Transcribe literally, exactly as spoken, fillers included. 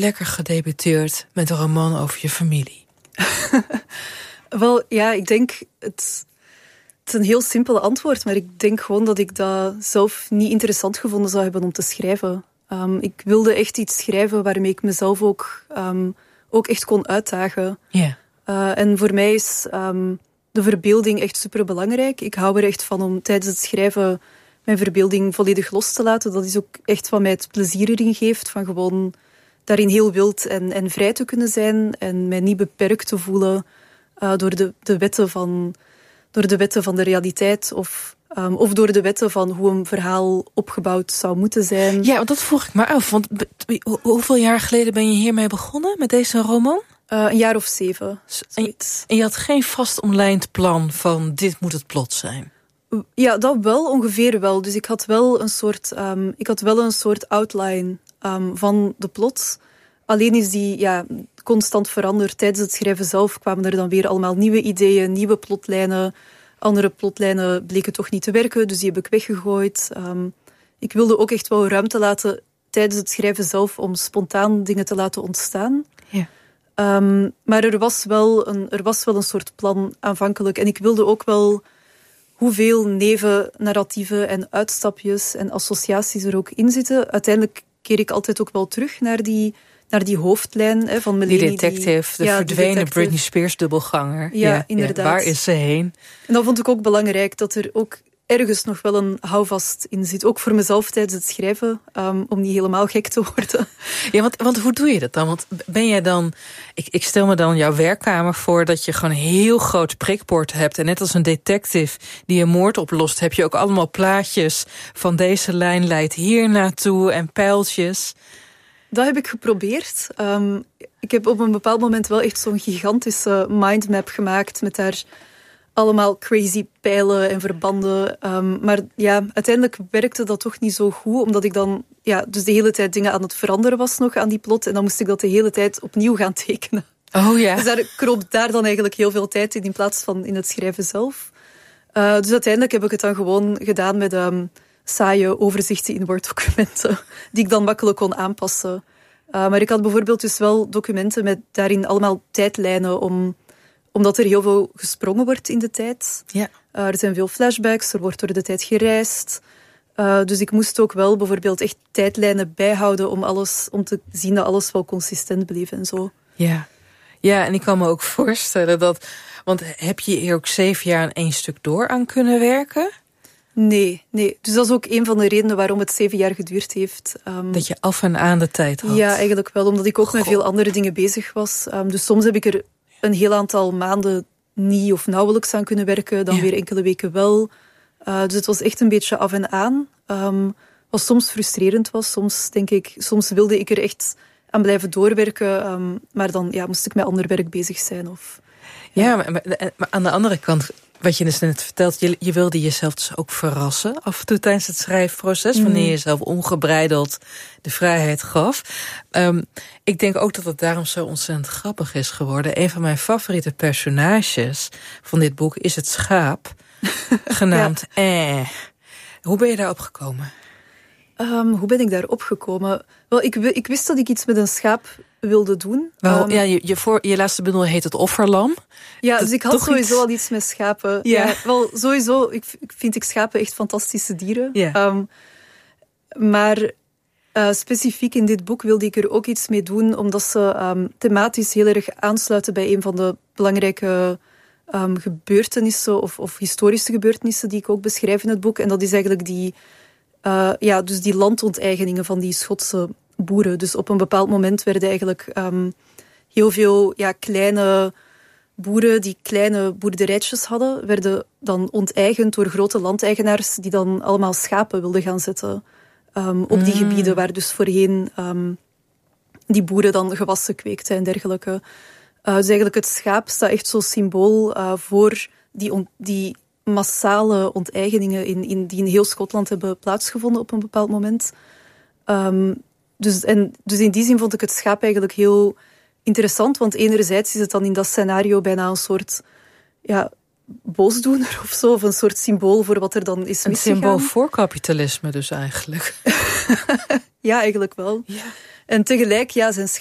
lekker gedebuteerd met een roman over je familie? Wel, ja, ik denk... Het, het is een heel simpel antwoord, maar ik denk gewoon dat ik dat zelf niet interessant gevonden zou hebben om te schrijven. Um, ik wilde echt iets schrijven waarmee ik mezelf ook, um, ook echt kon uitdagen. Yeah. Uh, en voor mij is um, de verbeelding echt superbelangrijk. Ik hou er echt van om tijdens het schrijven mijn verbeelding volledig los te laten. Dat is ook echt wat mij het plezier erin geeft, van gewoon daarin heel wild en, en vrij te kunnen zijn en mij niet beperkt te voelen uh, door, de, de wetten van, door de wetten van de realiteit of, um, of door de wetten van hoe een verhaal opgebouwd zou moeten zijn. Ja, want dat vroeg ik me af. Want hoeveel jaar geleden ben je hiermee begonnen, met deze roman? Uh, een jaar of zeven. En je, en je had geen vast omlijnd plan van dit moet het plot zijn? Ja, dat wel, ongeveer wel. Dus ik had wel een soort, um, ik had wel een soort outline um, van de plot. Alleen is die ja, constant veranderd. Tijdens het schrijven zelf kwamen er dan weer allemaal nieuwe ideeën, nieuwe plotlijnen. Andere plotlijnen bleken toch niet te werken, dus die heb ik weggegooid. Um, ik wilde ook echt wel ruimte laten tijdens het schrijven zelf om spontaan dingen te laten ontstaan. Ja. Um, maar er was, wel een, er was wel een soort plan aanvankelijk. En ik wilde ook wel hoeveel nevennarratieven en uitstapjes en associaties er ook in zitten. Uiteindelijk keer ik altijd ook wel terug naar die, naar die hoofdlijn hè, van Melanie. Die detective, die, de ja, verdwenen detective. Britney Spears dubbelganger. Ja, ja, inderdaad. Ja, waar is ze heen? En dat vond ik ook belangrijk, dat er ook ergens nog wel een houvast in zit. Ook voor mezelf tijdens het schrijven, um, om niet helemaal gek te worden. Ja, want, want hoe doe je dat dan? Want ben jij dan... Ik, ik stel me dan jouw werkkamer voor dat je gewoon een heel groot prikbord hebt. En net als een detective die een moord oplost, heb je ook allemaal plaatjes van deze lijn leidt hier naartoe en pijltjes. Dat heb ik geprobeerd. Um, ik heb op een bepaald moment wel echt zo'n gigantische mindmap gemaakt met daar allemaal crazy pijlen en verbanden. Um, maar ja, uiteindelijk werkte dat toch niet zo goed, omdat ik dan ja, dus de hele tijd dingen aan het veranderen was nog aan die plot. En dan moest ik dat de hele tijd opnieuw gaan tekenen. Oh ja. Dus daar kroop daar dan eigenlijk heel veel tijd in, in plaats van in het schrijven zelf. Uh, dus uiteindelijk heb ik het dan gewoon gedaan met um, saaie overzichten in Word-documenten, die ik dan makkelijk kon aanpassen. Uh, maar ik had bijvoorbeeld dus wel documenten met daarin allemaal tijdlijnen, om, omdat er heel veel gesprongen wordt in de tijd. Ja. Uh, er zijn veel flashbacks, er wordt door de tijd gereisd. Uh, dus ik moest ook wel bijvoorbeeld echt tijdlijnen bijhouden om, alles, om te zien dat alles wel consistent bleef en zo. Ja. Ja, en ik kan me ook voorstellen dat... Want heb je hier ook zeven jaar aan één stuk door aan kunnen werken? Nee, nee. Dus dat is ook een van de redenen waarom het zeven jaar geduurd heeft. Um, dat je af en aan de tijd had? Ja, eigenlijk wel. Omdat ik ook God. met veel andere dingen bezig was. Um, dus soms heb ik er een heel aantal maanden niet of nauwelijks aan kunnen werken. Dan ja. weer enkele weken wel. Uh, dus het was echt een beetje af en aan. Um, wat soms frustrerend was. Soms, denk ik, soms wilde ik er echt aan blijven doorwerken. Um, maar dan ja, moest ik met ander werk bezig zijn. Of, ja, ja maar, maar, maar aan de andere kant, wat je dus net vertelt, je, je wilde jezelf dus ook verrassen af en toe tijdens het schrijfproces, wanneer je jezelf ongebreideld de vrijheid gaf. Um, ik denk ook dat het daarom zo ontzettend grappig is geworden. Een van mijn favoriete personages van dit boek is het schaap, genaamd ja. Eh. Hoe ben je daarop gekomen? Um, hoe ben ik daarop gekomen? Wel, ik, ik wist dat ik iets met een schaap wilde doen. Wel, um, ja, je, je, voor, je laatste bundel heet Het Offerlam. Ja, dus ik had sowieso iets... al iets met schapen. Ja. Ja, wel, sowieso ik, ik vind ik schapen echt fantastische dieren. Ja. Um, maar uh, specifiek in dit boek wilde ik er ook iets mee doen, omdat ze um, thematisch heel erg aansluiten bij een van de belangrijke um, gebeurtenissen of, of historische gebeurtenissen die ik ook beschrijf in het boek. En dat is eigenlijk die, uh, ja, dus die landonteigeningen van die Schotse boeren. Dus op een bepaald moment werden eigenlijk um, heel veel ja, kleine boeren die kleine boerderijtjes hadden, werden dan onteigend door grote landeigenaars die dan allemaal schapen wilden gaan zetten um, op die mm. gebieden waar dus voorheen um, die boeren dan gewassen kweekten en dergelijke. Uh, dus eigenlijk het schaap staat echt zo symbool uh, voor die, on- die massale onteigeningen in, in, die in heel Schotland hebben plaatsgevonden op een bepaald moment. Um, dus, en, dus in die zin vond ik het schaap eigenlijk heel interessant, want enerzijds is het dan in dat scenario bijna een soort ja, boosdoener of zo, of een soort symbool voor wat er dan is een misgegaan. Een symbool voor kapitalisme dus eigenlijk. Ja, eigenlijk wel. Ja. En tegelijk, ja, zijn,